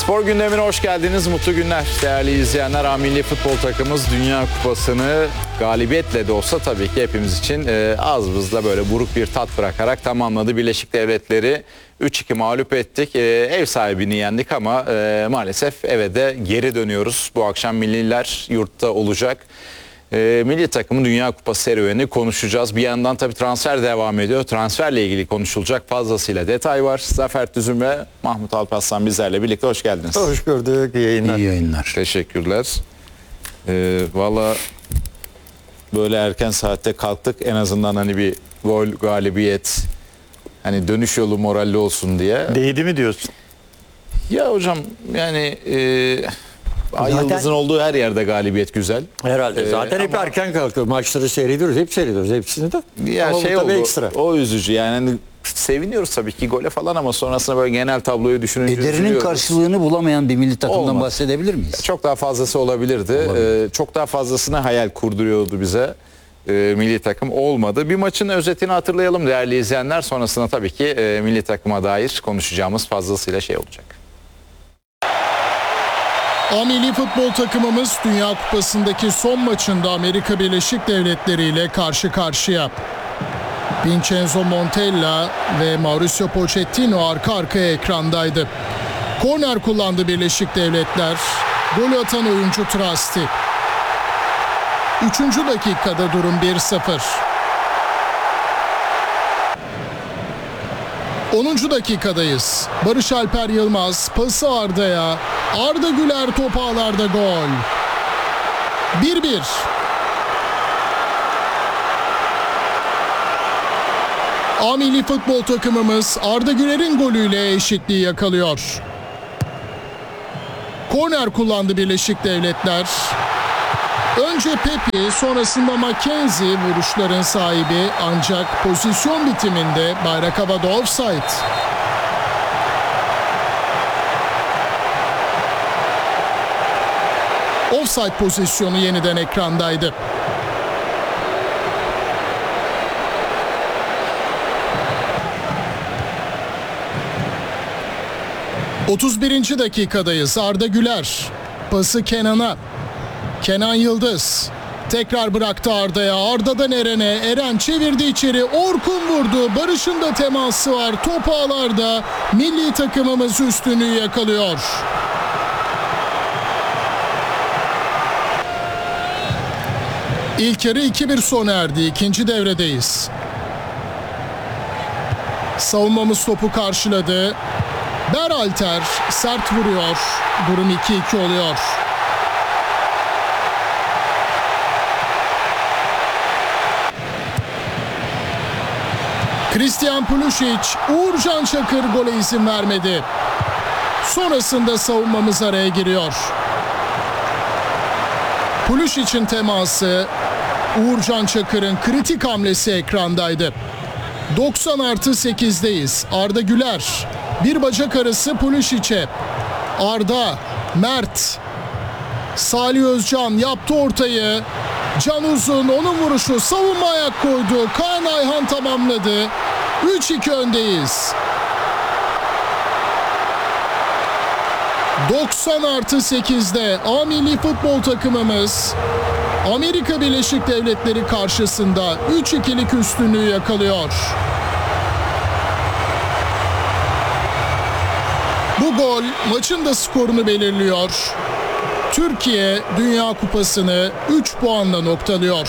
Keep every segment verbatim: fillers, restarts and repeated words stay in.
Spor gündemine hoş geldiniz. Mutlu günler değerli izleyenler. A Milli Futbol takımımız Dünya Kupası'nı galibiyetle de olsa tabii ki hepimiz için e, az buzla böyle buruk bir tat bırakarak tamamladı. Birleşik Devletleri üç iki mağlup ettik. E, ev sahibini yendik ama e, maalesef eve de geri dönüyoruz. Bu akşam milliler yurtta olacak. E, milli takımın Dünya Kupası serüveni konuşacağız. Bir yandan tabii transfer devam ediyor. Transferle ilgili konuşulacak fazlasıyla detay var. Zafer Tüzün ve Mahmut Alparslan bizlerle birlikte hoş geldiniz. Hoş gördük. İyi yayınlar. İyi yayınlar. Teşekkürler. E, Valla böyle erken saatte kalktık. En azından hani bir gol, galibiyet, hani dönüş yolu moralli olsun diye. Değdi mi diyorsun? Ya hocam yani... E, Ay Zaten- yıldızın olduğu her yerde galibiyet güzel. Herhalde. Ee, Zaten hep ama- erken kalkıyor. Maçları seyrediyoruz. Hep seyrediyoruz. Hepsini de. Ya Ama bu şey tabii oldu, ekstra. o üzücü yani hani seviniyoruz tabii ki gole falan ama sonrasında böyle genel tabloyu düşününce Ederinin üzülüyoruz. karşılığını bulamayan bir milli takımdan Olmaz. bahsedebilir miyiz? Çok daha fazlası olabilirdi. Ee, çok daha fazlasını hayal kurduruyordu bize. Ee, milli takım olmadı. Bir maçın özetini hatırlayalım değerli izleyenler. Sonrasında tabii ki e, milli takıma dair konuşacağımız fazlasıyla şey olacak. A Milli Futbol takımımız Dünya Kupası'ndaki son maçında Amerika Birleşik Devletleri ile karşı karşıya. Vincenzo Montella ve Mauricio Pochettino arka arkaya ekrandaydı. Korner kullandı Birleşik Devletler. Golü atan oyuncu Trasti. Üçüncü dakikada durum bir sıfır. onuncu dakikadayız. Barış Alper Yılmaz pası Arda'ya. Arda Güler top ağlarda gol. bir bir. A Milli Futbol takımımız Arda Güler'in golüyle eşitliği yakalıyor. Korner kullandı Birleşik Devletler. Önce Pepi, sonrasında Mackenzie vuruşların sahibi ancak pozisyon bitiminde bayrak havada offside. Offside pozisyonu yeniden ekrandaydı. otuz birinci dakikadayız. Arda Güler pası Kenan'a. Kenan Yıldız tekrar bıraktı Arda'ya. Arda'dan Eren'e. Eren çevirdi içeri. Orkun vurdu. Barış'ın da teması var. Top ağlarda. Milli takımımız üstünlüğü yakalıyor. İlk yarı iki bir sona erdi. İkinci devredeyiz. Savunmamız topu karşıladı. Berhalter sert vuruyor. Durum iki iki oluyor. Christian Pulisic, Uğurcan Çakır gole izin vermedi. Sonrasında savunmamız araya giriyor. Pulisic'in teması, Uğurcan Çakır'ın kritik hamlesi ekrandaydı. doksan artı sekizdeyiz. Arda Güler, bir bacak arası Pulisic'e. Arda, Mert, Salih Özcan yaptı ortayı. Can Uzun, onun vuruşu, savunma ayak koydu. Kaan Ayhan tamamladı. üç iki öndeyiz. doksan artı sekizde A Milli Futbol takımımız Amerika Birleşik Devletleri karşısında üç ikilik üstünlüğü yakalıyor. Bu gol maçın da skorunu belirliyor. Türkiye Dünya Kupası'nı üç puanla noktalıyor.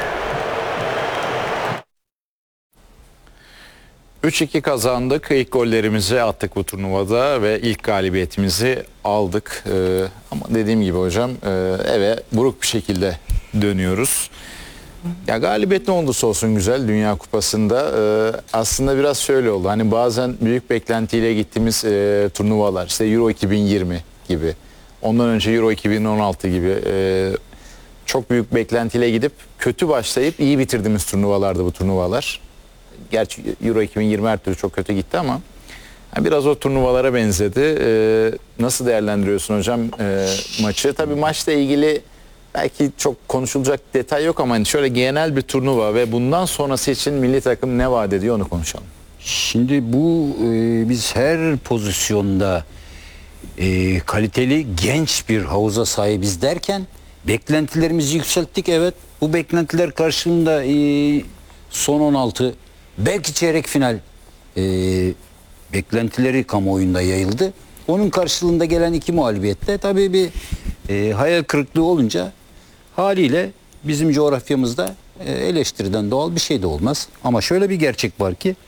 üç iki kazandık. İlk gollerimizi attık bu turnuvada ve ilk galibiyetimizi aldık. Ee, ama dediğim gibi hocam e, eve buruk bir şekilde dönüyoruz. Ya galibiyet ne olursa olsun güzel Dünya Kupası'nda. Ee, aslında biraz şöyle oldu. Hani bazen büyük beklentiyle gittiğimiz e, turnuvalar, işte Euro iki bin yirmi gibi. Ondan önce Euro iki bin on altı gibi e, çok büyük beklentiyle gidip kötü başlayıp iyi bitirdiğimiz turnuvalardı bu turnuvalar. Gerçi Euro iki bin yirmi her türlü çok kötü gitti ama biraz o turnuvalara benzedi. Ee, nasıl değerlendiriyorsun hocam e, maçı? Tabii maçla ilgili belki çok konuşulacak detay yok ama hani şöyle genel bir turnuva ve bundan sonrası için milli takım ne vaat ediyor onu konuşalım. Şimdi bu e, biz her pozisyonda e, kaliteli genç bir havuza sahibiz derken beklentilerimizi yükselttik. Evet, bu beklentiler karşılığında e, son on altı belki çeyrek final e, beklentileri kamuoyunda yayıldı. Onun karşılığında gelen iki mağlubiyette tabii bir e, hayal kırıklığı olunca haliyle bizim coğrafyamızda e, eleştiriden doğal bir şey de olmaz. Ama şöyle bir gerçek var ki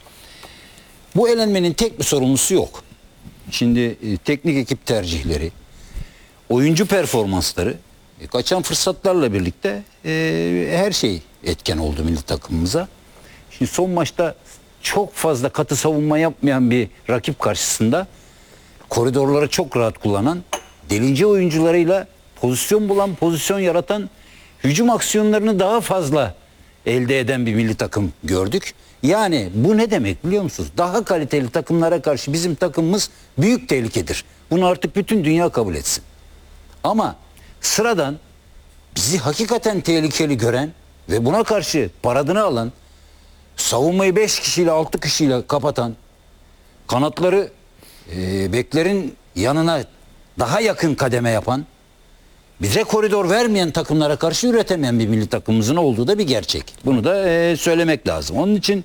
bu elenmenin tek bir sorumlusu yok. Şimdi e, teknik ekip tercihleri, oyuncu performansları, e, kaçan fırsatlarla birlikte e, her şey etken oldu milli takımımıza. Şimdi son maçta çok fazla katı savunma yapmayan bir rakip karşısında koridorları çok rahat kullanan, delice oyuncularıyla pozisyon bulan, pozisyon yaratan, hücum aksiyonlarını daha fazla elde eden bir milli takım gördük. Yani bu ne demek biliyor musunuz? Daha kaliteli takımlara karşı bizim takımımız büyük tehlikedir. Bunu artık bütün dünya kabul etsin. Ama sıradan bizi hakikaten tehlikeli gören ve buna karşı paradını alan, savunmayı beş kişiyle altı kişiyle kapatan, kanatları e, beklerin yanına daha yakın kademe yapan, bize koridor vermeyen takımlara karşı üretemeyen bir milli takımımızın olduğu da bir gerçek. Bunu da e, söylemek lazım. Onun için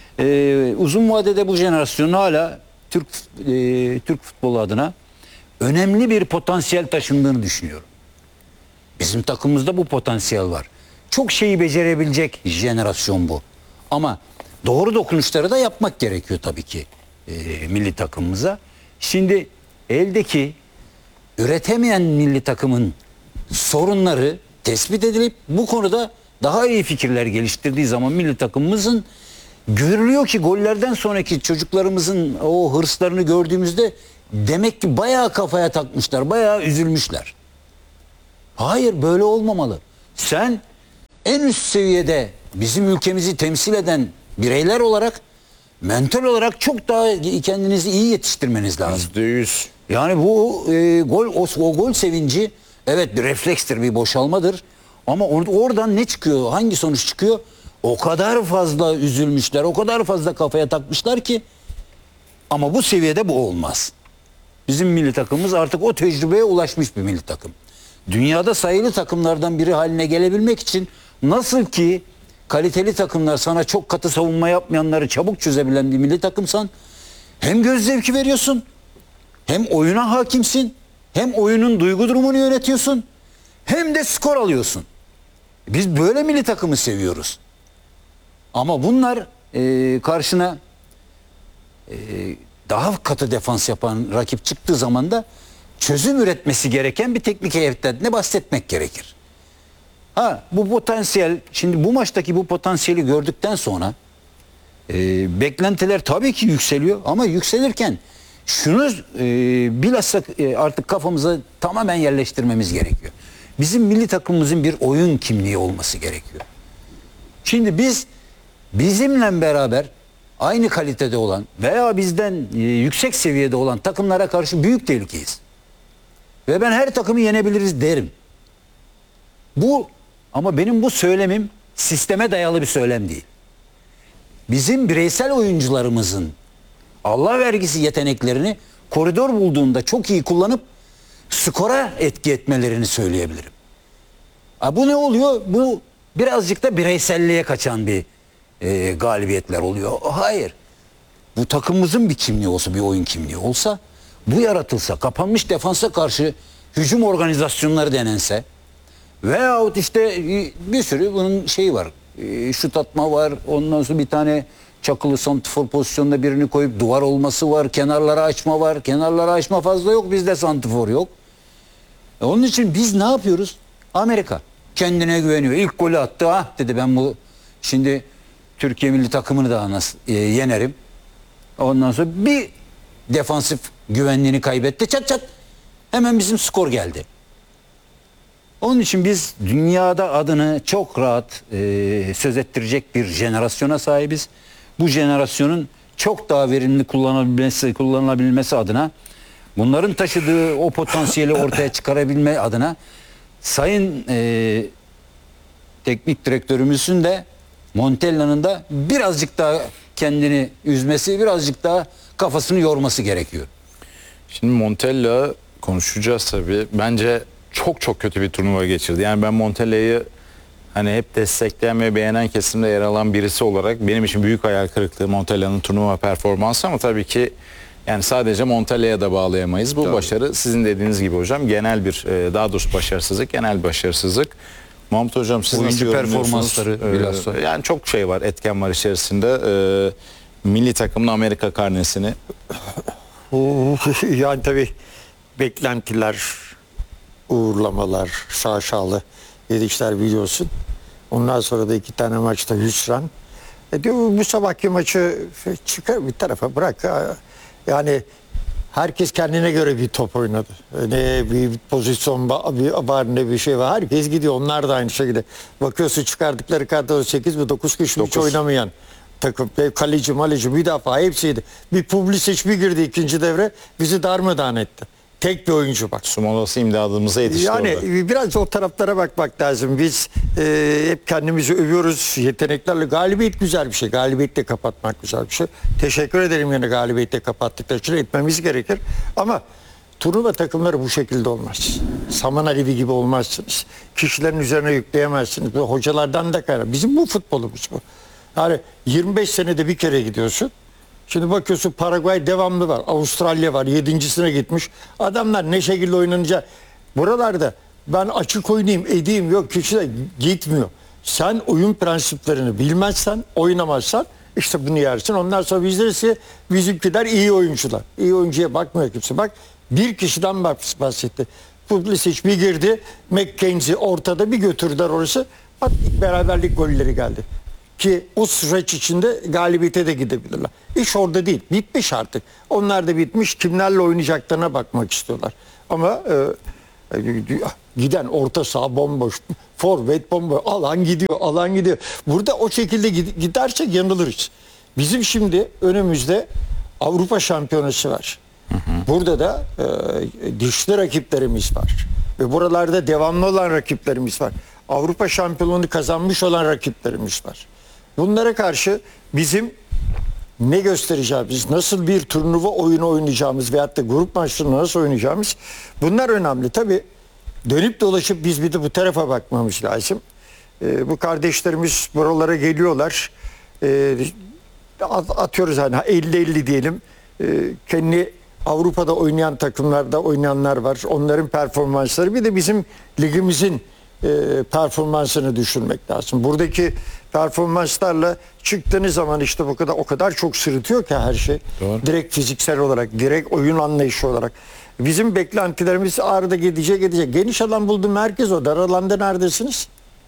e, uzun vadede bu jenerasyonun hala Türk e, Türk futbolu adına önemli bir potansiyel taşındığını düşünüyorum. Bizim takımımızda bu potansiyel var. Çok şeyi becerebilecek jenerasyon bu. Ama doğru dokunuşları da yapmak gerekiyor tabii ki e, milli takımımıza. Şimdi eldeki üretemeyen milli takımın sorunları tespit edilip bu konuda daha iyi fikirler geliştirdiği zaman milli takımımızın görülüyor ki gollerden sonraki çocuklarımızın o hırslarını gördüğümüzde demek ki bayağı kafaya takmışlar, bayağı üzülmüşler. Hayır, böyle olmamalı. Sen en üst seviyede bizim ülkemizi temsil eden bireyler olarak, mental olarak çok daha kendinizi iyi yetiştirmeniz lazım. yüzde yüz. Yani bu e, gol o, o gol sevinci evet bir reflekstir, bir boşalmadır. Ama or- oradan ne çıkıyor? Hangi sonuç çıkıyor? O kadar fazla üzülmüşler, o kadar fazla kafaya takmışlar ki ama bu seviyede bu olmaz. Bizim milli takımımız artık o tecrübeye ulaşmış bir milli takım. Dünyada sayılı takımlardan biri haline gelebilmek için nasıl ki kaliteli takımlar sana çok katı savunma yapmayanları çabuk çözebilen bir milli takımsan hem göz zevki veriyorsun, hem oyuna hakimsin, hem oyunun duygu durumunu yönetiyorsun, hem de skor alıyorsun. Biz böyle milli takımı seviyoruz. Ama bunlar e, karşına e, daha katı defans yapan rakip çıktığı zaman da çözüm üretmesi gereken bir teknik heyetten ne bahsetmek gerekir. Ha, bu potansiyel, şimdi bu maçtaki bu potansiyeli gördükten sonra e, beklentiler tabii ki yükseliyor ama yükselirken şunu e, bilhassa e, artık kafamıza tamamen yerleştirmemiz gerekiyor. Bizim milli takımımızın bir oyun kimliği olması gerekiyor. Şimdi biz bizimle beraber aynı kalitede olan veya bizden e, yüksek seviyede olan takımlara karşı büyük tehlikeyiz. Ve ben her takımı yenebiliriz derim. Bu ama benim bu söylemim sisteme dayalı bir söylem değil. Bizim bireysel oyuncularımızın Allah vergisi yeteneklerini koridor bulduğunda çok iyi kullanıp skora etki etmelerini söyleyebilirim. Ha, bu ne oluyor? Bu birazcık da bireyselliğe kaçan bir e, galibiyetler oluyor. Hayır. Bu takımımızın bir kimliği olsa, bir oyun kimliği olsa, bu yaratılsa, kapanmış defansa karşı hücum organizasyonları denense veyahut işte bir sürü bunun şeyi var. E, şut atma var. Ondan sonra bir tane çakılı santifor pozisyonunda birini koyup duvar olması var. Kenarlara açma var. Kenarlara açma fazla yok. Bizde santifor yok. E, onun için biz ne yapıyoruz? Amerika kendine güveniyor. İlk golü attı. Ah dedi, ben bu şimdi Türkiye milli takımını da nasıl e, yenerim. Ondan sonra bir defansif güvenliğini kaybetti. Çat çat. Hemen bizim skor geldi. Onun için biz dünyada adını çok rahat e, söz ettirecek bir jenerasyona sahibiz. Bu jenerasyonun çok daha verimli kullanabilmesi, kullanılabilmesi adına, bunların taşıdığı o potansiyeli ortaya çıkarabilme adına Sayın e, teknik direktörümüzün de Montella'nın da birazcık daha kendini üzmesi, birazcık daha kafasını yorması gerekiyor. Şimdi Montella konuşacağız tabii. Bence çok çok kötü bir turnuva geçirdi. Yani ben Montella'yı hani hep destekleyen ve beğenen kesimde yer alan birisi olarak benim için büyük hayal kırıklığı Montella'nın turnuva performansı, ama tabii ki yani sadece Montella'ya da bağlayamayız. Bu başarı sizin dediğiniz gibi hocam genel bir, e, daha doğrusu başarısızlık, genel bir başarısızlık. Mahmut hocam siz Oyuncu nasıl yorumluyorsunuz? performansları bilhassa. Ee, yani çok şey var, etken var içerisinde. Ee, milli takımın Amerika karnesini Yani tabii beklentiler, uğurlamalar, şaşalı yedikler biliyorsun. Ondan sonra da iki tane maçta hüsran. E diyor, bu sabahki maçı çıkar bir tarafa bırak. Yani herkes kendine göre bir top oynadı. Ne bir pozisyon bir var ne bir şey var. Herkes gidiyor. Onlar da aynı şekilde. Bakıyorsun çıkardıkları kadro sekiz mi dokuz kişi hiç oynamayan takım. Kaleci, maleci, müdafaa hepsiydi. Bir Publisic bir girdi ikinci devre. Bizi darmadağın etti. Tek bir oyuncu bak. Sumolası imdadımıza yetişti Yani orada. biraz o taraflara bakmak lazım. Biz e, hep kendimizi övüyoruz yeteneklerle. Galibiyet güzel bir şey. Galibiyetle kapatmak güzel bir şey. Teşekkür ederim yine galibiyetle kapattıkları için etmemiz gerekir. Ama turnuva takımları bu şekilde olmaz. Saman Alevi gibi olmazsınız. Kişilerin üzerine yükleyemezsiniz. Ve hocalardan da kaynar. Bizim bu futbolumuz bu. Yani yirmi beş senede bir kere gidiyorsun. Şimdi bakıyorsun Paraguay devamlı var. Avustralya var. Yedincisine gitmiş. Adamlar ne şekilde oynanacak. Buralarda ben açık oynayayım edeyim yok kişiler gitmiyor. Sen oyun prensiplerini bilmezsen oynamazsan işte bunu yersin. Ondan sonra bizlerse bizimkiler iyi oyuncular. İyi oyuncuya bakmıyor kimse. Bak bir kişiden bahsetti. Publisic bir girdi. McKenzie ortada bir götürdüler orası. Bak beraberlik golleri geldi. Ki o süreç içinde galibiyete de gidebilirler. İş orada değil. Bitmiş artık. Onlar da bitmiş. Kimlerle oynayacaklarına bakmak istiyorlar. Ama e, giden orta saha bomboş. Forvet bomboş. Alan gidiyor. Alan gidiyor. Burada o şekilde gidersek yanılırız. Bizim şimdi önümüzde Avrupa Şampiyonası var. Hı hı. Burada da e, dişli rakiplerimiz var. Ve buralarda devamlı olan rakiplerimiz var. Avrupa şampiyonluğunu kazanmış olan rakiplerimiz var. Bunlara karşı bizim ne göstereceğimiz, nasıl bir turnuva oyunu oynayacağımız veyahut da grup maçlarını nasıl oynayacağımız bunlar önemli. Tabii dönüp dolaşıp biz bir de bu tarafa bakmamız lazım. Ee, bu kardeşlerimiz buralara geliyorlar. Ee, atıyoruz hani elli elli diyelim. Ee, kendi Avrupa'da oynayan takımlarda oynayanlar var. Onların performansları bir de bizim ligimizin e, performansını düşünmek lazım. Buradaki performanslarla çıktığınız zaman işte bu kadar o kadar çok sırıtıyor ki her şey. Doğru. Direkt fiziksel olarak, direkt oyun anlayışı olarak. Bizim beklentilerimiz ağırda gidecek gidecek. Geniş alan buldu merkez o. Dar alanda neredesiniz?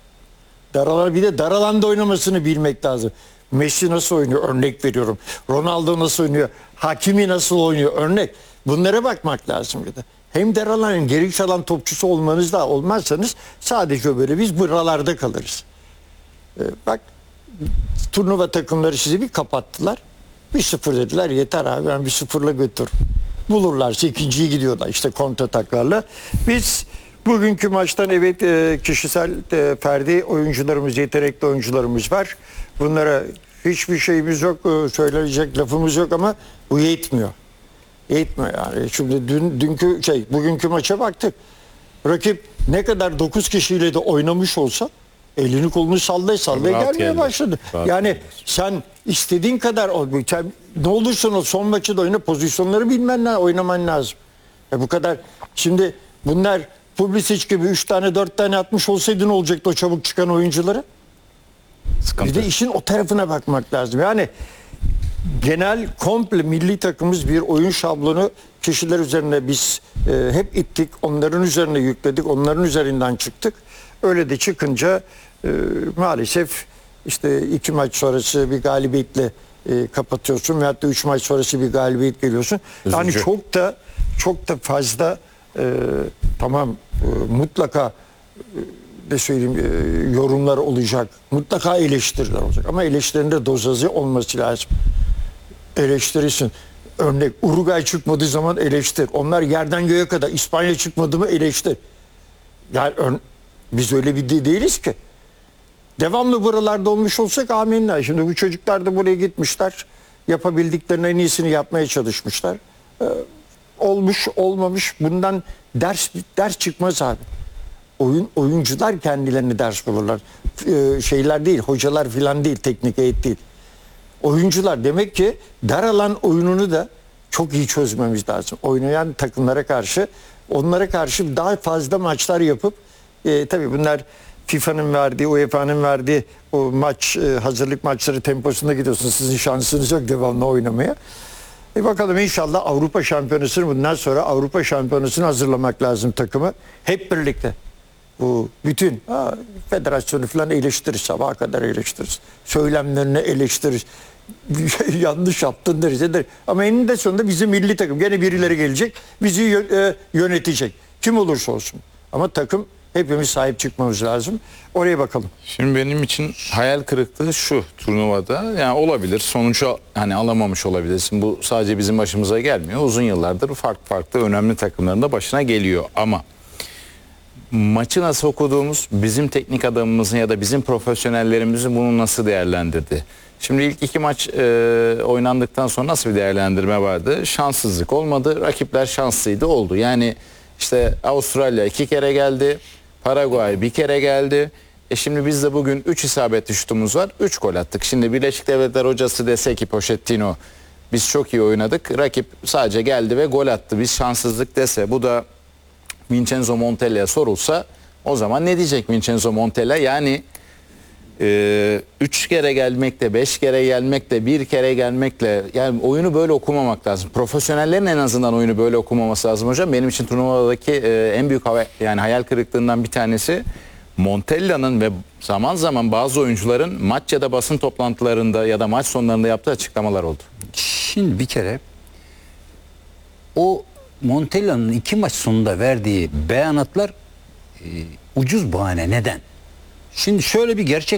Dar alan, bir de dar alanda oynamasını bilmek lazım. Messi nasıl oynuyor? Örnek veriyorum. Ronaldo nasıl oynuyor? Hakimi nasıl oynuyor? Örnek. Bunlara bakmak lazım bir de. Hem dar alan hem geniş alan topçusu olmanız da olmazsanız sadece böyle biz buralarda kalırız. Ee, bak turnuva takımları sizi bir kapattılar. bir sıfır dediler yeter abi ben bir sıfırla götür. Bulurlarsa ikinciyi gidiyorlar işte kontrataklarla. Biz bugünkü maçtan evet e, kişisel e, ferdi oyuncularımız, yetenekli oyuncularımız var. Bunlara hiçbir şeyimiz yok, e, söyleyecek lafımız yok ama bu yetmiyor. Yetmiyor yani. Şimdi dün, dünkü şey bugünkü maça baktık. Rakip ne kadar dokuz kişiyle de oynamış olsa elini kolunu sallay sallay Rahat gelmeye geldi. başladı. Rahat yani geldi. sen istediğin kadar sen, ne olursa o son maçı da oyna pozisyonları bilmen lazım, oynaman lazım. E bu kadar. Şimdi bunlar Publisic gibi üç tane dört tane atmış olsaydı ne olacaktı o çabuk çıkan oyuncuları? Sıkıntı. Bir de işin o tarafına bakmak lazım. Yani genel komple milli takımımız bir oyun şablonu kişiler üzerine biz e, hep ittik. Onların üzerine yükledik. Onların üzerinden çıktık. Öyle de çıkınca e, maalesef işte iki maç sonrası bir galibiyetle e, kapatıyorsun veyahut da üç maç sonrası bir galibiyet geliyorsun. Yani Üzücü. çok da çok da fazla e, tamam e, mutlaka e, de söyleyeyim e, yorumlar olacak. Mutlaka eleştiriler olacak. Ama eleştirinin de dozajı olması lazım. Eleştirirsin. Örnek Uruguay çıkmadığı zaman eleştir. Onlar yerden göğe kadar İspanya çıkmadı mı eleştir. Yani ör- biz öyle bir de değiliz ki. Devamlı buralarda olmuş olsak amenna. Şimdi bu çocuklar da buraya gitmişler. Yapabildiklerinin en iyisini yapmaya çalışmışlar. Ee, olmuş olmamış bundan ders ders çıkmaz abi. Oyun oyuncular kendilerini ders bulurlar. Ee, şeyler değil, hocalar filan değil, teknik heyet değil. Oyuncular demek ki dar alan oyununu da çok iyi çözmemiz lazım. Oynayan takımlara karşı, onlara karşı daha fazla maçlar yapıp e, tabii bunlar FIFA'nın verdiği, U E F A'nın verdiği o maç e, hazırlık maçları temposunda gidiyorsunuz. Sizin şansınız yok devamlı oynamaya. E bakalım inşallah Avrupa Şampiyonası'nı bundan sonra Avrupa Şampiyonası'nı hazırlamak lazım takımı. Hep birlikte. Bu bütün ha, federasyonu falan eleştiririz, sabaha kadar eleştiririz. Söylemlerini eleştiririz. Yanlış yaptın deriz, deriz. Ama eninde sonunda bizim milli takım. Gene birileri gelecek, bizi yö- e, yönetecek. Kim olursa olsun. Ama takım hepimiz sahip çıkmamız lazım. Oraya bakalım. Şimdi benim için hayal kırıklığı şu turnuvada, yani olabilir sonucu hani alamamış olabilirsin. Bu sadece bizim başımıza gelmiyor. Uzun yıllardır farklı farklı önemli takımların da başına geliyor ama maçı nasıl okuduğumuz, bizim teknik adamımızın ya da bizim profesyonellerimizin bunu nasıl değerlendirdi? Şimdi ilk iki maç e, oynandıktan sonra nasıl bir değerlendirme vardı? Şanssızlık olmadı, rakipler şanslıydı, oldu. Yani işte Avustralya iki kere geldi, Paraguay bir kere geldi. E şimdi biz de bugün üç isabetli şutumuz var, üç gol attık. Şimdi Birleşik Devletler hocası dese ki Pochettino biz çok iyi oynadık, rakip sadece geldi ve gol attı, biz şanssızlık dese, bu da Vincenzo Montella'ya sorulsa o zaman ne diyecek Vincenzo Montella? Yani e, üç kere gelmekle, beş kere gelmekle, bir kere gelmekle, yani oyunu böyle okumamak lazım. Profesyonellerin en azından oyunu böyle okumaması lazım hocam. Benim için turnuvadaki e, en büyük hava, yani hayal kırıklığından bir tanesi Montella'nın ve zaman zaman bazı oyuncuların maç ya da basın toplantılarında ya da maç sonlarında yaptığı açıklamalar oldu. Şimdi bir kere o Montella'nın iki maç sonunda verdiği beyanatlar e, ucuz bahane. Neden? Şimdi şöyle bir gerçek